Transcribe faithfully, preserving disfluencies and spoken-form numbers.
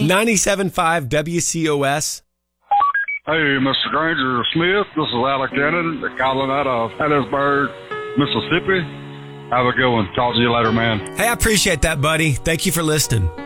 ninety-seven point five W C O S. Hey, Mister Granger Smith, this is Alec Cannon calling out of Hattiesburg, Mississippi. Have a good one. Talk to you later, man. Hey, I appreciate that, buddy. Thank you for listening.